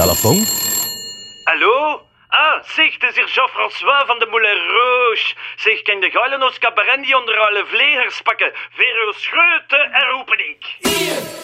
Telefoon? Hallo? Ah, zeg, het is hier Jean-François van de Moulin Rouge. Zeg, kan de geilen ons cabaret die onder alle vlegers pakken? Voor uw scheuten en roepen ik.